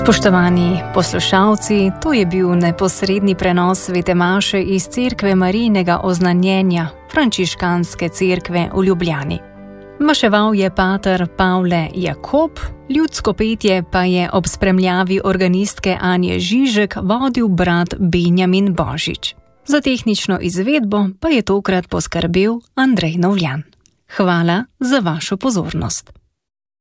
Spoštovani poslušalci, to je bil neposredni prenos svete maše iz Cerkve Marijinega oznanjenja Frančiškanske cerkve v Ljubljani. Maševal je pater Pavle Jakob, ljudsko petje pa je ob spremljavi organistke Anje Žižek vodil brat Benjamin Božič. Za tehnično izvedbo pa je tokrat poskrbel Andrej Novljan. Hvala za vašo pozornost.